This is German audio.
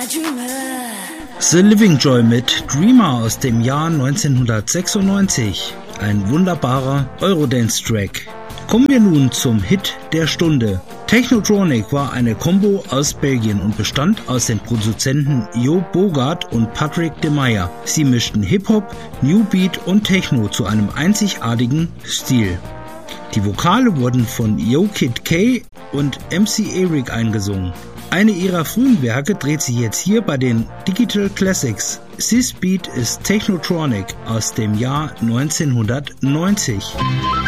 The Living Joy mit Dreamer aus dem Jahr 1996. Ein wunderbarer Eurodance-Track. Kommen wir nun zum Hit der Stunde. Technotronic war eine Combo aus Belgien und bestand aus den Produzenten Jo Bogart und Patrick de Meyer. Sie mischten Hip-Hop, New Beat und Techno zu einem einzigartigen Stil. Die Vokale wurden von Yo Kid K und MC Eric eingesungen. Eine ihrer frühen Werke dreht sich jetzt hier bei den Digital Classics. This Beat ist Technotronic aus dem Jahr 1990.